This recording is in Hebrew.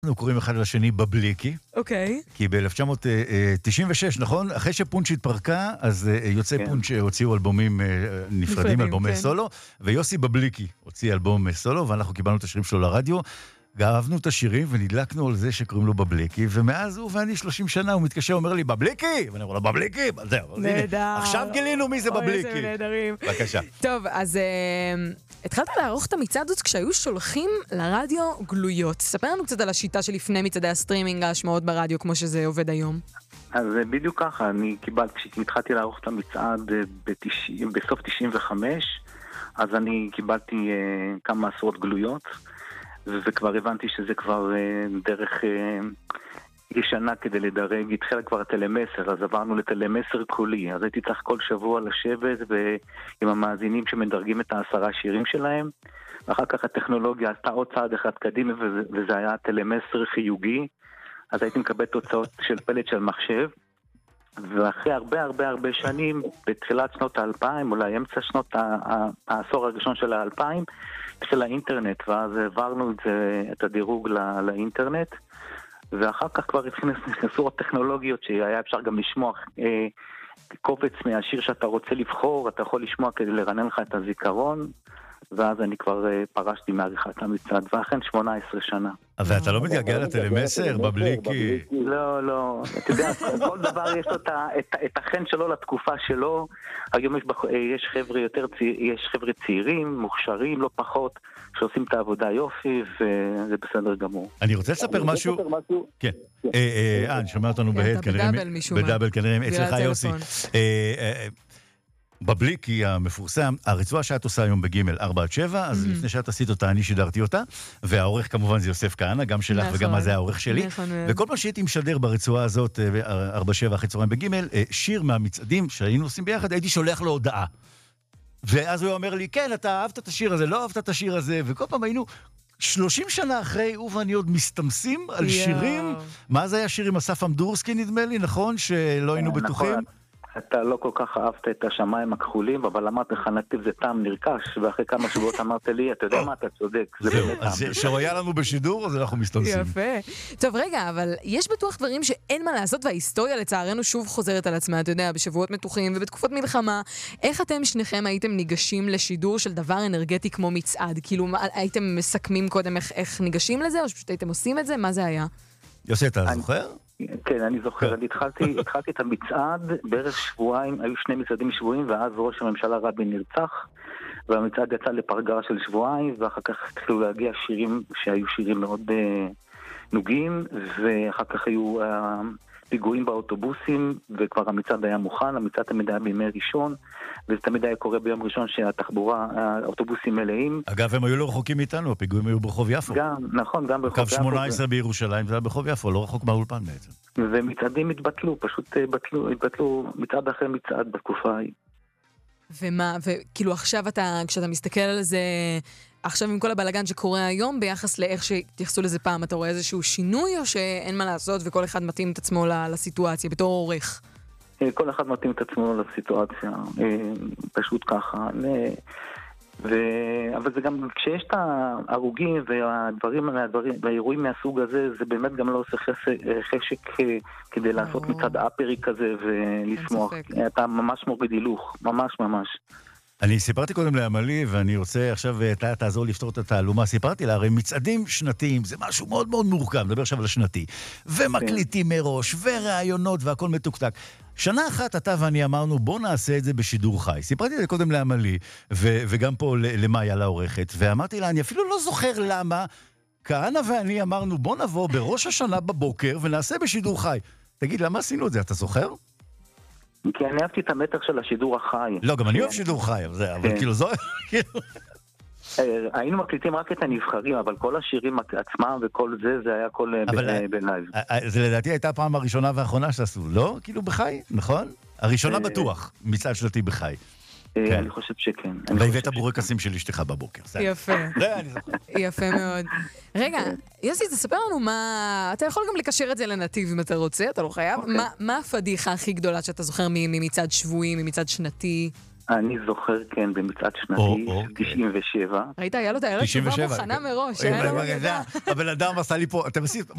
אנחנו קוראים אחד לשני בבליקי. אוקיי. כי ב-1996, נכון? אחרי שפונץ' התפרקה, אז יוצאי פונץ' הוציאו אלבומים נפרדים, אלבומי סולו, ויוסי בבליקי הוציא אלבום סולו, ואנחנו קיבלנו את השירים שלו לרדיו, אהבנו את השירים ונדלקנו על זה שקוראים לו בבליקי, ומאז הוא ואני 30 שנה, הוא מתקשר, אומר לי, בבליקי! ואני אומר לו, בבליקי! זהו, נהדר. עכשיו גילינו מי זה בבליקי. איזה נהדרים. בבקשה. טוב, אז התחלת לערוך את המצעד הזאת כשהיו שולחים לרדיו גלויות. ספר לנו קצת על השיטה שלפני מצעדי הסטרימינג, ההשמעות ברדיו, כמו שזה עובד היום. אז בדיוק ככה, אני כשהתחלתי לערוך את המצעד בסוף 95, אז אני קיבלתי כמה עשרות גלויות, וכבר הבנתי שזה כבר דרך ישנה כדי לדרג, התחילה כבר הטלמסר, אז עברנו לטלמסר קולי, אז הייתי צריך כל שבוע לשבת עם המאזינים שמדרגים את 10 שירים שלהם, ואחר כך הטכנולוגיה עשתה עוד צעד אחד קדימה, וזה היה טלמסר חיוגי, אז הייתי מקבל תוצאות של פלט של מחשב, ואחרי הרבה שנים, בתחילת שנות ה-2000, אולי אמצע שנות העשור הראשון של ה-2000, של האינטרנט, ואז העברנו את הדירוג לאינטרנט, ואחר כך כבר נכנסו הטכנולוגיות שהיה אפשר גם לשמוע קובץ מהשיר שאתה רוצה לבחור, אתה יכול לשמוע כדי לרנן לך את הזיכרון, ואז אני כבר פרשתי מעריכת המצעד, ואכן 18 שנה. ואתה לא מתגעגע לטלמסר בבליקי? לא. אתה יודע, כל דבר יש לו את החן שלו לתקופה שלו. היום יש חבר'ה צעירים, מוכשרים, לא פחות, שעושים את העבודה יופי, וזה בסדר גמור. אני רוצה לספר משהו? כן. אני שומע אותנו בהד, כנראה. בדאבל, כנראה. אצלך יוסי. בבליקי המפורסם, הרצועה שאת עושה היום בגימל 4-7, אז לפני שאת עשית אותה, אני שידרתי אותה, והעורך כמובן זה יוסף כהנא, גם שלך וגם מה זה העורך שלי, וכל פעם שהייתי משדר ברצועה הזאת, 4-7 אחרי צהריים בגימל, שיר מהמצעדים שהיינו עושים ביחד, הייתי שולח לו הודעה. ואז הוא אומר לי, כן, אתה אהבת את השיר הזה, לא אהבת את השיר הזה, וכל פעם היינו 30 שנה אחרי, ואני עוד מסתמסים על שירים, מה זה היה שיר עם אסף אמדורסקי נדמה לי, נכון? שלא היינו בטוחים? אתה לא כל כך אהבת את השמיים הכחולים, אבל אמרת לך נתיב זה טעם נרכש, ואחרי כמה שבועות אמרת לי, אתה יודע מה, אתה צודק. אז שהיה לנו בשידור, אז אנחנו מסתמסים. יפה. טוב, רגע, אבל יש בטוח דברים שאין מה לעשות, וההיסטוריה לצערנו שוב חוזרת על עצמה, אתה יודע, בשבועות מתוחים ובתקופות מלחמה. איך אתם שניכם הייתם ניגשים לשידור של דבר אנרגטי כמו מצעד? כאילו, הייתם מסכמים קודם איך ניגשים לזה, או שפשוט הייתם עושים את זה? מה זה היה? יוסי, אתה זוכר? כן, אני זוכר, אני התחלתי את המצעד, בערך שבועיים, היו 2 מצעדים שבועים, ואז ראש הממשלה רבין נרצח, והמצעד יצא לפרגרה של שבועיים, ואחר כך התחילו להגיע שירים שהיו שירים מאוד נוגעים, ואחר כך היו פיגועים באוטובוסים, וכבר המצעד היה מוכן, המצעד תמיד היה בימי ראשון, וזה תמיד היה קורה ביום ראשון שהתחבורה, האוטובוסים מלאים. אגב, הם היו לא רחוקים מאיתנו, הפיגועים היו ברחוב יפו. גם, נכון, גם ברחוב יפו. קו 18 בירושלים, זה היה ברחוב יפו, לא רחוק מהאולפן בעצם. ומצעדים התבטלו, פשוט התבטלו מצעד אחרי מצעד בתקופה ההיא. ומה, וכאילו עכשיו כשאתה מסתכל על זה, עכשיו עם כל הבלגן שקורה היום, ביחס לאיך שהתייחסו לזה פעם, אתה רואה איזשהו שינוי, או שאין מה לעשות וכל אחד מתאים את עצמו לסיטואציה, בתור עורך? כל אחד מתאים את עצמו לסיטואציה, פשוט ככה. אבל זה גם, כשיש את ההרוגים והאירועים מהסוג הזה, זה באמת גם לא עושה חשק כדי לעשות מצד אפרי כזה ולשמוח. אתה ממש מוריד הילוך, ממש. אני סיפרתי קודם לעמלי, ואני רוצה עכשיו, אתה תעזור לפתור את התעלומה, סיפרתי לה, הרי מצעדים שנתיים, זה משהו מאוד מאוד מורכב, נדבר עכשיו על השנתי, ומקליטים מראש, ורעיונות, והכל מתוקתק. שנה אחת אתה ואני אמרנו, בוא נעשה את זה בשידור חי. סיפרתי את זה קודם לעמלי, וגם פה למאיה לעורכת, ואמרתי לה, אני אפילו לא זוכר למה, כהנא ואני אמרנו, בוא נבוא בראש השנה בבוקר, ונעשה בשידור חי. תגיד, למה עשינו את זה? אתה זוכר? כי אני אהבתי את המתח של השידור החי. לא, גם אני אוהב שידור חי, אבל כאילו זו... היינו מקליטים רק את הנבחרים, אבל כל השירים עצמם וכל זה היה הכל בלייב. זה לדעתי הייתה הפעם הראשונה והאחרונה שעשו, לא? כאילו בחי, נכון? הראשונה בטוח, מצעד שנתי בחי. אני חושב שכן. והבאת בורקסים של אשתך בבוקר. יפה. יפה מאוד. רגע, יוסי, תספר לנו מה... אתה יכול גם לקשר את זה לנתיב אם אתה רוצה, אתה לא חייב. מה הפדיחה הכי גדולה שאתה זוכר ממצעד שבועי, ממצעד שנתי? אני זוכר, כן, במצעד שנתי, 97. ראית, היה לו את הערב תשובה מוכנה מראש. הבן אדם עשה לי פה, אתם עושים,